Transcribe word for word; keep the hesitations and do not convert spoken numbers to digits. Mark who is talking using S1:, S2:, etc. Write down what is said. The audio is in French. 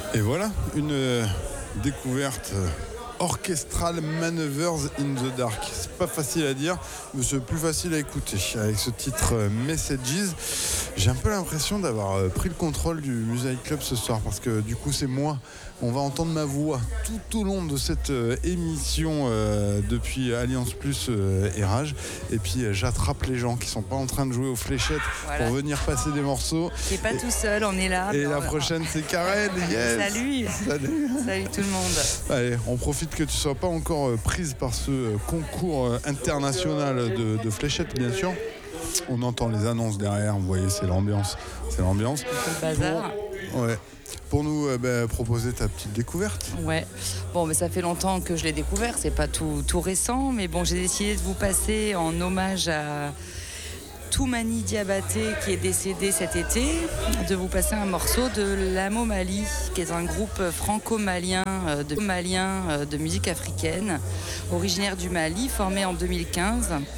S1: Et voilà, une euh, découverte euh, orchestrale, Manoeuvres in the Dark. C'est pas facile à dire, mais c'est plus facile à écouter. Avec ce titre euh, Messages, j'ai un peu l'impression d'avoir euh, pris le contrôle du Music Club ce soir, parce que du coup c'est moi. On va entendre ma voix tout au long de cette euh, émission euh, depuis Alliance Plus euh, et Rage. Et puis euh, j'attrape les gens qui sont pas en train de jouer aux fléchettes voilà. Pour venir passer des morceaux.
S2: Qui est pas
S1: et,
S2: tout seul, on est là.
S1: Et la prochaine c'est Karen. Yes.
S2: Salut.
S1: Salut.
S2: Salut tout le monde.
S1: Allez, on profite que tu sois pas encore euh, prise par ce euh, concours euh, international de, de fléchettes, bien sûr. On entend les annonces derrière. Vous voyez, c'est l'ambiance. C'est l'ambiance.
S2: C'est le bazar.
S1: Pour... Ouais. Pour nous euh, bah, proposer ta petite découverte.
S2: Ouais, bon, mais ça fait longtemps que je l'ai découvert, c'est pas tout, tout récent, mais bon, j'ai décidé de vous passer en hommage à Toumani Diabaté qui est décédé cet été, de vous passer un morceau de Lamo Mali, qui est un groupe franco-malien de, malien de musique africaine, originaire du Mali, formé en deux mille quinze.